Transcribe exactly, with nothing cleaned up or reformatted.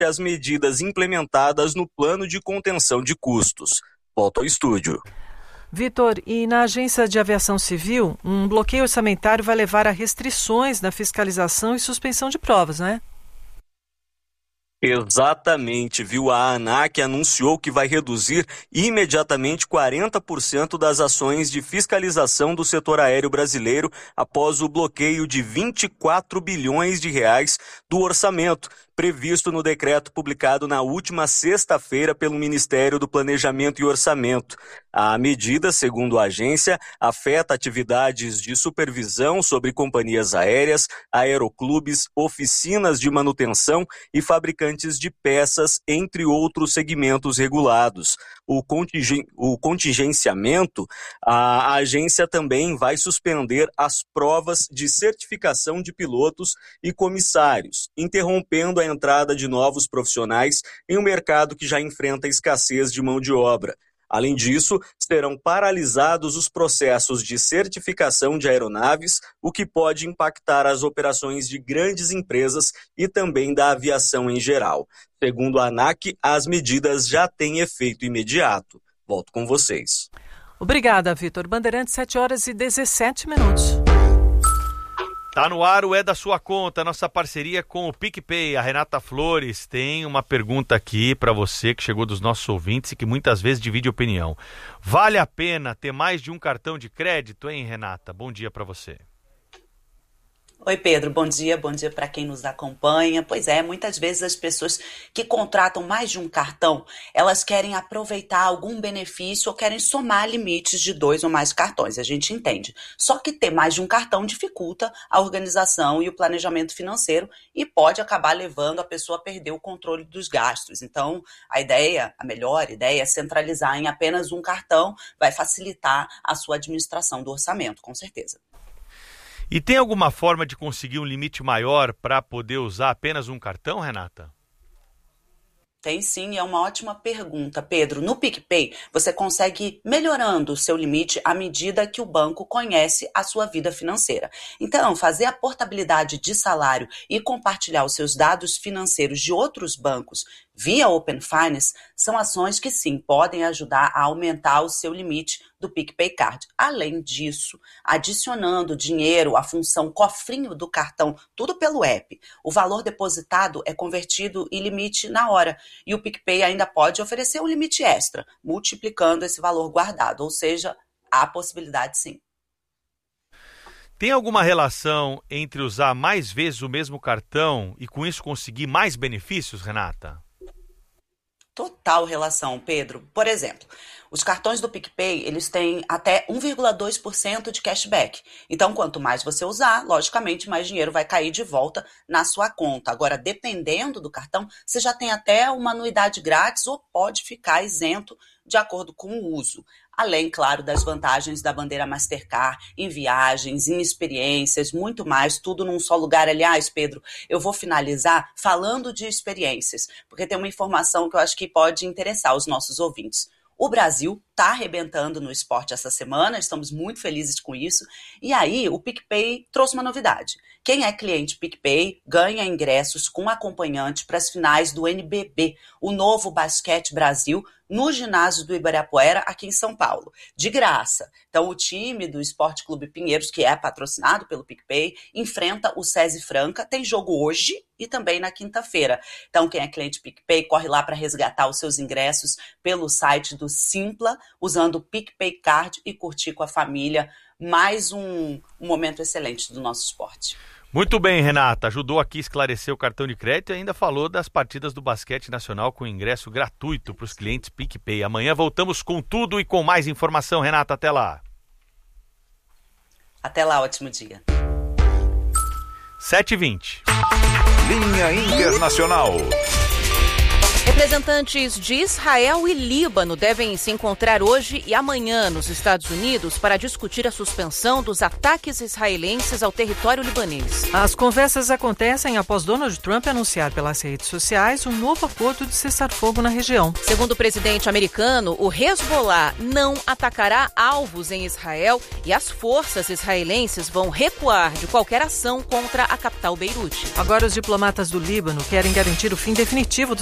as medidas implementadas no plano de contenção de custos. Volto ao estúdio. Vitor, e na Agência de Aviação Civil, um bloqueio orçamentário vai levar a restrições na fiscalização e suspensão de provas, né? Exatamente, viu? A ANAC anunciou que vai reduzir imediatamente quarenta por cento das ações de fiscalização do setor aéreo brasileiro após o bloqueio de vinte e quatro bilhões de reais do orçamento, previsto no decreto publicado na última sexta-feira pelo Ministério do Planejamento e Orçamento. A medida, segundo a agência, afeta atividades de supervisão sobre companhias aéreas, aeroclubes, oficinas de manutenção e fabricantes de peças, entre outros segmentos regulados. O, contingen- o contingenciamento, a agência também vai suspender as provas de certificação de pilotos e comissários, interrompendo a entrada de novos profissionais em um mercado que já enfrenta escassez de mão de obra. Além disso, serão paralisados os processos de certificação de aeronaves, o que pode impactar as operações de grandes empresas e também da aviação em geral. Segundo a ANAC, as medidas já têm efeito imediato. Volto com vocês. Obrigada, Vitor. Bandeirantes, sete horas e dezessete minutos. Tá no ar o É da Sua Conta, nossa parceria com o PicPay. A Renata Flores tem uma pergunta aqui para você que chegou dos nossos ouvintes e que muitas vezes divide opinião. Vale a pena ter mais de um cartão de crédito, hein, Renata? Bom dia para você. Oi, Pedro, bom dia, bom dia para quem nos acompanha. Pois é, muitas vezes as pessoas que contratam mais de um cartão, elas querem aproveitar algum benefício ou querem somar limites de dois ou mais cartões, a gente entende. Só que ter mais de um cartão dificulta a organização e o planejamento financeiro e pode acabar levando a pessoa a perder o controle dos gastos. Então, a ideia, a melhor ideia é centralizar em apenas um cartão, vai facilitar a sua administração do orçamento, com certeza. E tem alguma forma de conseguir um limite maior para poder usar apenas um cartão, Renata? Tem sim, é uma ótima pergunta, Pedro. No PicPay, você consegue ir melhorando o seu limite à medida que o banco conhece a sua vida financeira. Então, fazer a portabilidade de salário e compartilhar os seus dados financeiros de outros bancos via Open Finance são ações que sim, podem ajudar a aumentar o seu limite do PicPay Card. Além disso, adicionando dinheiro à função cofrinho do cartão, tudo pelo app, o valor depositado é convertido em limite na hora e o PicPay ainda pode oferecer um limite extra, multiplicando esse valor guardado, ou seja, há possibilidade sim. Tem alguma relação entre usar mais vezes o mesmo cartão e com isso conseguir mais benefícios, Renata? Total relação, Pedro. Por exemplo, os cartões do PicPay, eles têm até um vírgula dois por cento de cashback. Então, quanto mais você usar, logicamente, mais dinheiro vai cair de volta na sua conta. Agora, dependendo do cartão, você já tem até uma anuidade grátis ou pode ficar isento de acordo com o uso. Além, claro, das vantagens da bandeira Mastercard em viagens, em experiências, muito mais, tudo num só lugar. Aliás, Pedro, eu vou finalizar falando de experiências, porque tem uma informação que eu acho que pode interessar os nossos ouvintes. O Brasil está arrebentando no esporte essa semana, estamos muito felizes com isso. E aí, o PicPay trouxe uma novidade. Quem é cliente PicPay ganha ingressos com acompanhante para as finais do N B B, o Novo Basquete Brasil, no ginásio do Ibirapuera, aqui em São Paulo, de graça. Então, o time do Esporte Clube Pinheiros, que é patrocinado pelo PicPay, enfrenta o SESI Franca, tem jogo hoje e também na quinta-feira. Então, quem é cliente PicPay, corre lá para resgatar os seus ingressos pelo site do Simpla, usando o PicPay Card e curtir com a família mais um, um momento excelente do nosso esporte. Muito bem, Renata. Ajudou aqui a esclarecer o cartão de crédito e ainda falou das partidas do basquete nacional com ingresso gratuito para os clientes PicPay. Amanhã voltamos com tudo e com mais informação, Renata. Até lá. Até lá, ótimo dia. sete e vinte. Linha Internacional. Representantes de Israel e Líbano devem se encontrar hoje e amanhã nos Estados Unidos para discutir a suspensão dos ataques israelenses ao território libanês. As conversas acontecem após Donald Trump anunciar pelas redes sociais um novo acordo de cessar-fogo na região. Segundo o presidente americano, o Hezbollah não atacará alvos em Israel e as forças israelenses vão recuar de qualquer ação contra a capital Beirute. Agora os diplomatas do Líbano querem garantir o fim definitivo